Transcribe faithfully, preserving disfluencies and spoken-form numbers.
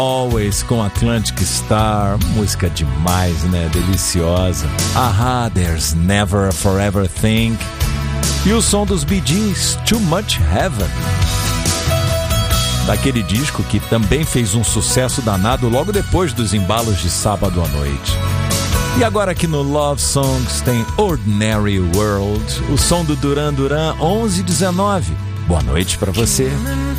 Always com Atlantic Star, música demais, né? Deliciosa. Aha, There's Never a Forever Thing. E o som dos Bee Gees, Too Much Heaven. Daquele disco que também fez um sucesso danado logo depois dos embalos de sábado à noite. E agora aqui no Love Songs tem Ordinary World, o som do Duran Duran onze dezenove. Boa noite pra você.